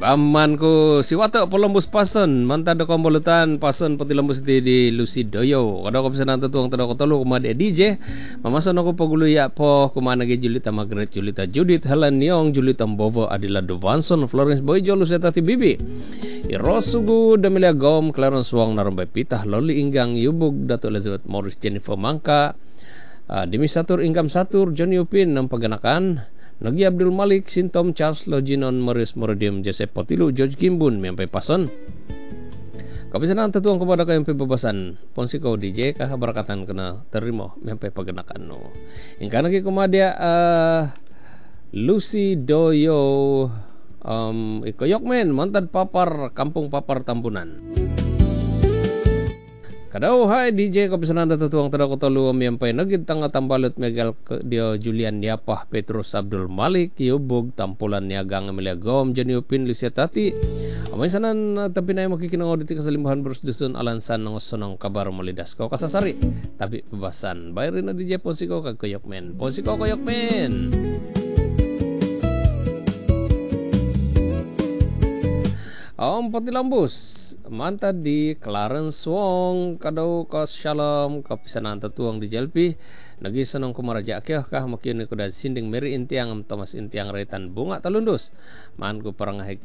Bamanku siwata polembus pasen manta do kombolutan pasen peti lembus di Lucidoyo. Kada ko pesanan tuang tada ko tolu kumade DJ. Mamasan ako pagulu ya po kumana ge Julita Margaret Julita Judith Helen Niong Julita Mbovo Adila Dovanson Florence Boyjo Luceta Bibi. Irosugu Damilia Gom Clarence Wong Narambay Pitah Loli Inggang Yubug Dato Elizabeth Morris Jennifer Mangka Demi Satur Ingam Satur Johnny Upin ng paganakan Nagi Abdul Malik, Sintom, Charles Loginon, Maurice Morodium, Joseph Potilu, George Kimbun, Miampai Pason. Kapisanan tetuang kepada kayong pebebasan Ponsiko DJ kah barakatan kena terima miampai paganakan no. Ingkana ki kumadia Lucy Doyo ikoyokmen mantad papar kampung papar Tampunan. Kadau hai DJ kapisanan data tuang tada kota lu miampai nagid tangga tambalut megal dia Julian Yapah Petrus Abdul Malik Yubug tampulan niagang Emilia Gom Jenny Upin Lucia Tati amay sanan tapi na makikinang auditi kasalimbahan Bruce Dusun alansan ng sonong kabar malidas ko kasasari tapi bebasan bayarin na DJ Ponsiko kag koyokmen Ponsiko koyokmen. Pati lambus mantad di Clarence Wong kadau ka Shalom kapisanan tetuang di Jelpi nagi senong kumaraja kah makin kuda sinding Mary Intiang Thomas Intiang Retan Bunga Talundus man ku parang